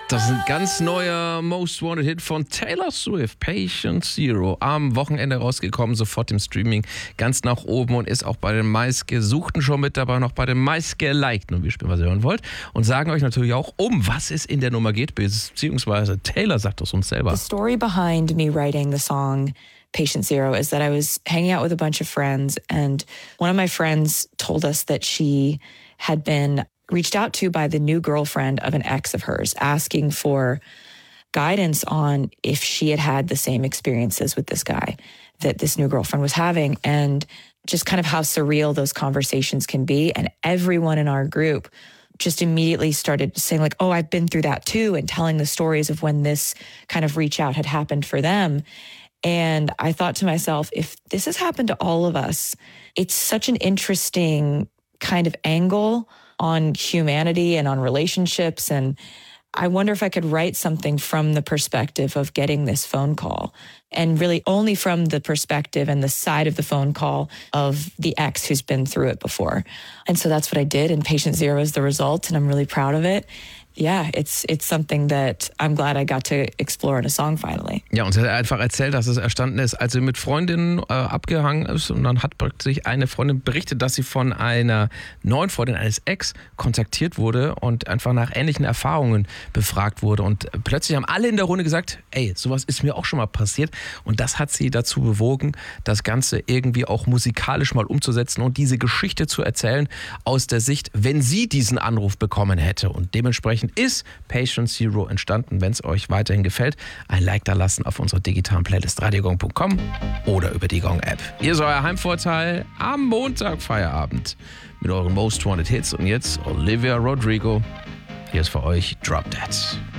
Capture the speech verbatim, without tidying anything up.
Das ist ein ganz neuer Most Wanted Hit von Taylor Swift, Patient Zero. Am Wochenende rausgekommen, sofort im Streaming ganz nach oben und ist auch bei den meistgesuchten schon mit dabei, noch bei den meistgelikten. Und wir spielen, was ihr hören wollt. Und sagen euch natürlich auch, um was es in der Nummer geht, beziehungsweise Taylor sagt es uns selber. The story behind me writing the song Patient Zero is that I was hanging out with a bunch of friends, and one of my friends told us that she had been reached out to by the new girlfriend of an ex of hers, asking for guidance on if she had had the same experiences with this guy that this new girlfriend was having, and just kind of how surreal those conversations can be. And everyone in our group just immediately started saying like, oh, I've been through that too, and telling the stories of when this kind of reach out had happened for them. And I thought to myself, if this has happened to all of us, it's such an interesting kind of angle on humanity and on relationships. And I wonder if I could write something from the perspective of getting this phone call, and really only from the perspective and the side of the phone call of the ex who's been through it before. And so that's what I did, and Patient Zero is the result, and I'm really proud of it. Yeah, it's it's something that I'm glad I got to explore in a song finally. Ja, und sie hat einfach erzählt, dass es erstanden ist, als sie mit Freundinnen äh, abgehangen ist, und dann hat plötzlich eine Freundin berichtet, dass sie von einer neuen Freundin eines Ex kontaktiert wurde und einfach nach ähnlichen Erfahrungen befragt wurde. Und plötzlich haben alle in der Runde gesagt, ey, sowas ist mir auch schon mal passiert. Und das hat sie dazu bewogen, das Ganze irgendwie auch musikalisch mal umzusetzen und diese Geschichte zu erzählen aus der Sicht, wenn sie diesen Anruf bekommen hätte. Und dementsprechend ist Patient Zero entstanden. Wenn es euch weiterhin gefällt, ein Like da lassen auf unserer digitalen Playlist radiogong punkt com oder über die Gong-App. Ihr seid euer Heimvorteil am Montag Feierabend mit euren Most Wanted Hits. Und jetzt Olivia Rodrigo. Hier ist für euch Drop Dead.